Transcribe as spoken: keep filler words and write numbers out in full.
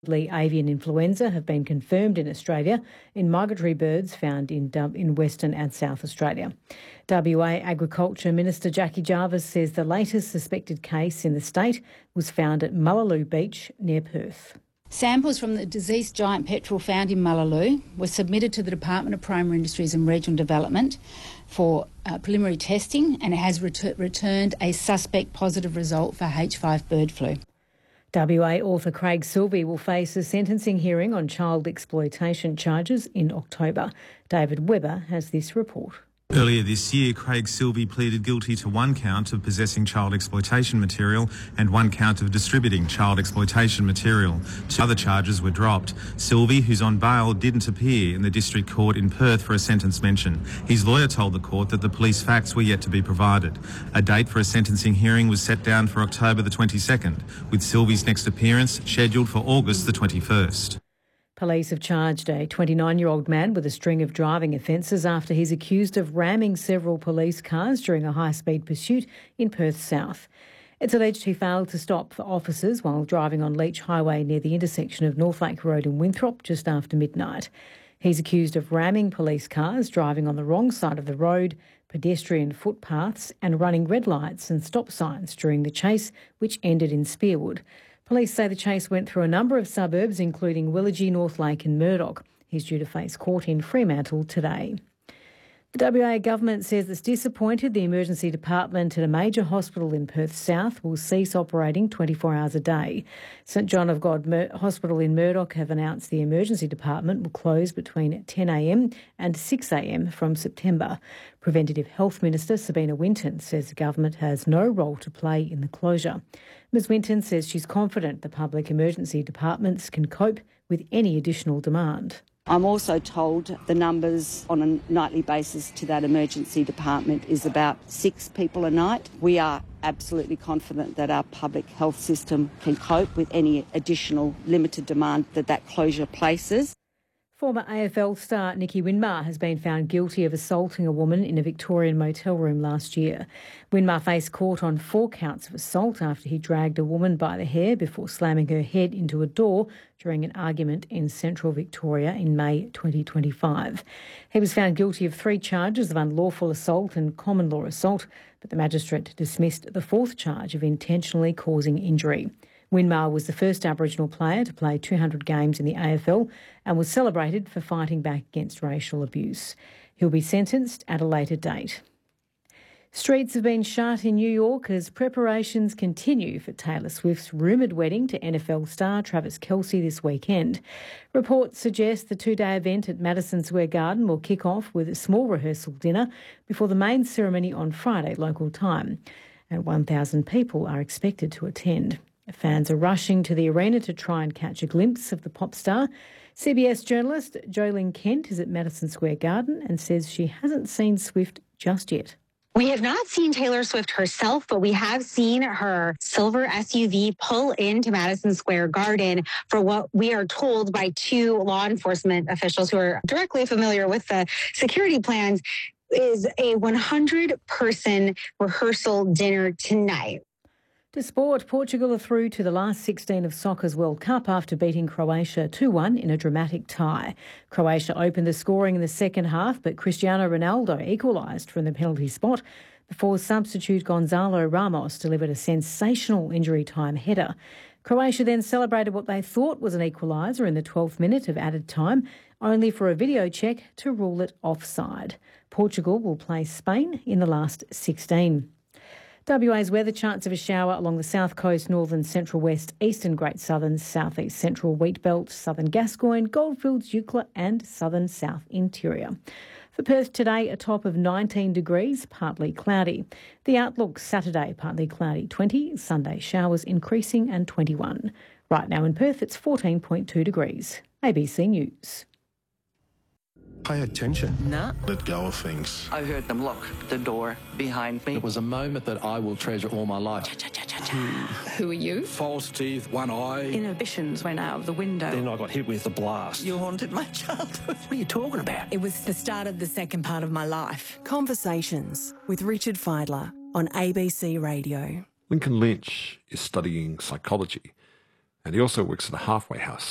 Avian influenza have been confirmed in Australia in migratory birds found in, in Western and South Australia. W A Agriculture Minister Jackie Jarvis says the latest suspected case in the state was found at Mullaloo Beach near Perth. Samples from the diseased giant petrel found in Mullaloo were submitted to the Department of Primary Industries and Regional Development for uh, preliminary testing, and it has ret- returned a suspect positive result for H five bird flu. W A author Craig Silvey will face a sentencing hearing on child exploitation charges in October. David Webber has this report. Earlier this year, Craig Silvey pleaded guilty to one count of possessing child exploitation material and one count of distributing child exploitation material. Two other charges were dropped. Silvey, who's on bail, didn't appear in the District Court in Perth for a sentence mention. His lawyer told the court that the police facts were yet to be provided. A date for a sentencing hearing was set down for October the twenty-second, with Silvey's next appearance scheduled for August the twenty-first. Police have charged a twenty-nine-year-old man with a string of driving offences after he's accused of ramming several police cars during a high-speed pursuit in Perth South. It's alleged he failed to stop for officers while driving on Leach Highway near the intersection of Northlake Road and Winthrop just after midnight. He's accused of ramming police cars, driving on the wrong side of the road, pedestrian footpaths and running red lights and stop signs during the chase, which ended in Spearwood. Police say the chase went through a number of suburbs, including Willagee, Northlake and Murdoch. He's due to face court in Fremantle today. The W A government says it's disappointed the emergency department at a major hospital in Perth South will cease operating twenty-four hours a day. St John of God Mur- Hospital in Murdoch have announced the emergency department will close between ten a m and six a m from September. Preventative Health Minister Sabina Winton says the government has no role to play in the closure. Ms Winton says she's confident the public emergency departments can cope with any additional demand. I'm also told the numbers on a nightly basis to that emergency department is about six people a night. We are absolutely confident that our public health system can cope with any additional limited demand that that closure places. Former A F L star Nicky Winmar has been found guilty of assaulting a woman in a Victorian motel room last year. Winmar faced court on four counts of assault after he dragged a woman by the hair before slamming her head into a door during an argument in central Victoria in May twenty twenty-five. He was found guilty of three charges of unlawful assault and common law assault, but the magistrate dismissed the fourth charge of intentionally causing injury. Winmar was the first Aboriginal player to play two hundred games in the A F L and was celebrated for fighting back against racial abuse. He'll be sentenced at a later date. Streets have been shut in New York as preparations continue for Taylor Swift's rumoured wedding to N F L star Travis Kelce this weekend. Reports suggest the two-day event at Madison Square Garden will kick off with a small rehearsal dinner before the main ceremony on Friday local time, and one thousand people are expected to attend. Fans are rushing to the arena to try and catch a glimpse of the pop star. C B S journalist Jolene Kent is at Madison Square Garden and says she hasn't seen Swift just yet. We have not seen Taylor Swift herself, but we have seen her silver S U V pull into Madison Square Garden for what we are told by two law enforcement officials who are directly familiar with the security plans is a one hundred person rehearsal dinner tonight. To sport, Portugal are through to the last sixteen of soccer's World Cup after beating Croatia two one in a dramatic tie. Croatia opened the scoring in the second half, but Cristiano Ronaldo equalised from the penalty spot before substitute Gonzalo Ramos delivered a sensational injury time header. Croatia then celebrated what they thought was an equaliser in the twelfth minute of added time, only for a video check to rule it offside. Portugal will play Spain in the last sixteen. W A's weather: chance of a shower along the south coast, northern, central west, eastern Great Southern, southeast central wheat belt, southern Gascoyne, Goldfields, Eucla and southern south interior. For Perth today, a top of nineteen degrees, partly cloudy. The outlook: Saturday, partly cloudy, twenty, Sunday showers increasing and twenty-one. Right now in Perth, it's fourteen point two degrees. A B C News. Pay attention. Nah. Let go of things. I heard them lock the door behind me. It was a moment that I will treasure all my life. Who are you? False teeth, one eye. Inhibitions went out of the window. Then I got hit with a blast. You haunted my childhood. What are you talking about? It was the start of the second part of my life. Conversations with Richard Fidler on A B C Radio. Lincoln Lynch is studying psychology, and he also works at a halfway house